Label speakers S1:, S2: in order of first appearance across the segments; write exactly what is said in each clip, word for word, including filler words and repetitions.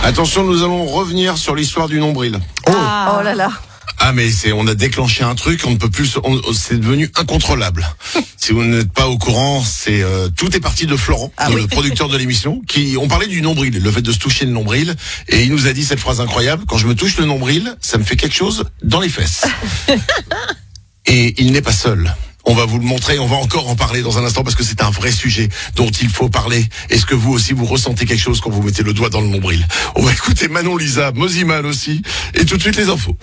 S1: Attention, nous allons revenir sur l'histoire du nombril.
S2: Oh, ah. oh là là.
S1: Ah mais c'est, on a déclenché un truc, on ne peut plus, on, c'est devenu incontrôlable. Si vous n'êtes pas au courant, c'est euh, tout est parti de Florent,
S2: ah
S1: le
S2: oui.
S1: producteur de l'émission, qui on parlait du nombril, le fait de se toucher le nombril, et il nous a dit cette phrase incroyable: quand je me touche le nombril, ça me fait quelque chose dans les fesses. Et il n'est pas seul. On va vous le montrer, on va encore en parler dans un instant parce que c'est un vrai sujet dont il faut parler. Est-ce que vous aussi vous ressentez quelque chose quand vous mettez le doigt dans le nombril? On va écouter Manon Lisa, Moziman aussi, et tout de suite les infos.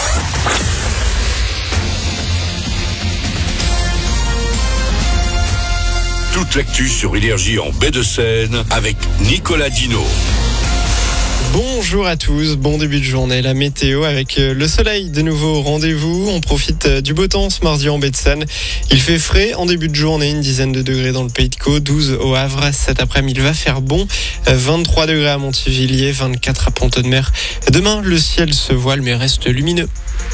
S3: Toute l'actu sur Énergie en baie de Seine avec Nicolas Dino.
S4: Bonjour à tous, bon début de journée, la météo avec le soleil de nouveau au rendez-vous. On profite du beau temps ce mardi en baie de Seine. Il fait frais en début de journée, une dizaine de degrés dans le Pays de Caux, douze au Havre. Cet après-midi, il va faire bon, vingt-trois degrés à Montivilliers, vingt-quatre à Pont-de-Mer. Demain, le ciel se voile mais reste lumineux.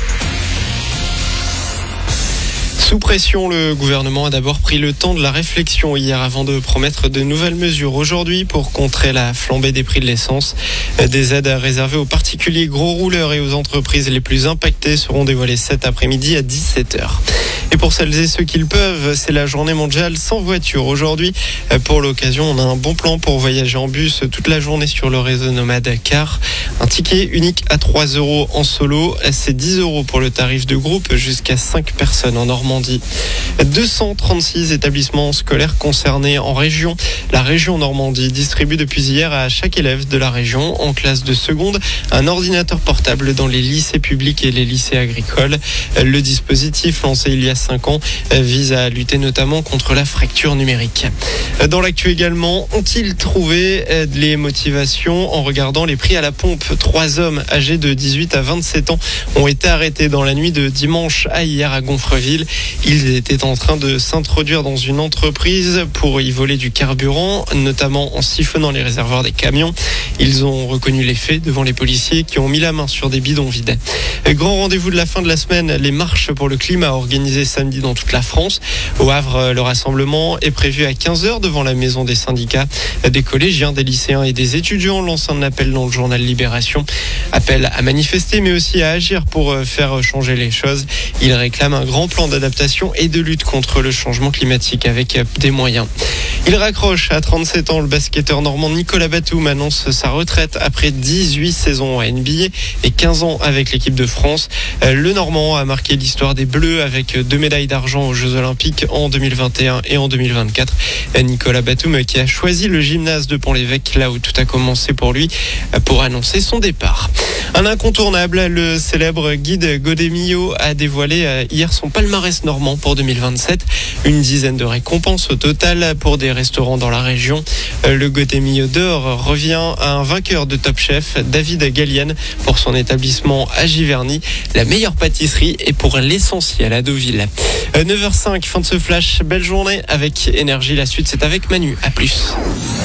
S4: Sous pression, le gouvernement a d'abord pris le temps de la réflexion hier avant de promettre de nouvelles mesures aujourd'hui pour contrer la flambée des prix de l'essence. Des aides réservées aux particuliers gros rouleurs et aux entreprises les plus impactées seront dévoilées cet après-midi à dix-sept heures. Et pour celles et ceux qui le peuvent, c'est la journée mondiale sans voiture aujourd'hui. Pour l'occasion, on a un bon plan pour voyager en bus toute la journée sur le réseau Nomade Car. Un ticket unique à trois euros en solo, c'est dix euros pour le tarif de groupe jusqu'à cinq personnes en Normandie. deux cent trente-six établissements scolaires concernés en région. La région Normandie distribue depuis hier à chaque élève de la région en classe de seconde un ordinateur portable dans les lycées publics et les lycées agricoles. Le dispositif lancé il y a cinq ans vise à lutter notamment contre la fracture numérique. Dans l'actu également, ont-ils trouvé les motivations en regardant les prix à la pompe? Trois hommes âgés de dix-huit à vingt-sept ans ont été arrêtés dans la nuit de dimanche à hier à Gonfreville. Ils étaient en train de s'introduire dans une entreprise pour y voler du carburant, notamment en siphonnant les réservoirs des camions. Ils ont reconnu les faits devant les policiers qui ont mis la main sur des bidons vides. Grand rendez-vous de la fin de la semaine, les marches pour le climat organisées samedi dans toute la France. Au Havre, le rassemblement est prévu à quinze heures devant la maison des syndicats. Des collégiens, des lycéens et des étudiants lancent un appel dans le journal Libération. Appel à manifester mais aussi à agir pour faire changer les choses. Ils réclament un grand plan d'adaptation et de lutte contre le changement climatique avec des moyens. Il raccroche à trente-sept ans. Le basketteur normand Nicolas Batum annonce sa retraite après dix-huit saisons en N B A et quinze ans avec l'équipe de France. Le Normand a marqué l'histoire des Bleus avec deux médailles d'argent aux Jeux Olympiques en deux mille vingt et un et en deux mille vingt-quatre. Nicolas Batum qui a choisi le gymnase de Pont-l'Évêque, là où tout a commencé pour lui, pour annoncer son départ. Un incontournable, le célèbre guide Godemio a dévoilé hier son palmarès normand pour deux mille vingt-sept. Une dizaine de récompenses au total pour des restaurants dans la région. Le Godemio d'or revient à un vainqueur de Top Chef, David Gallienne, pour son établissement à Giverny. La meilleure pâtisserie est pour l'essentiel à Deauville. neuf heures cinq, fin de ce flash. Belle journée avec Énergie. La suite, c'est avec Manu. À plus.